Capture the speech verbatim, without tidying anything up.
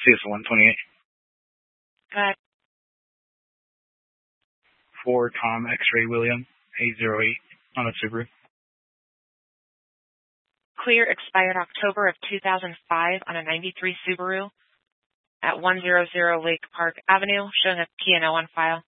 C S one twenty-eight. Go ahead. For Tom X-Ray William, eight zero eight on a Subaru. Clear expired October of two thousand five on a ninety-three Subaru at one hundred Lake Park Avenue, showing a P and O on file.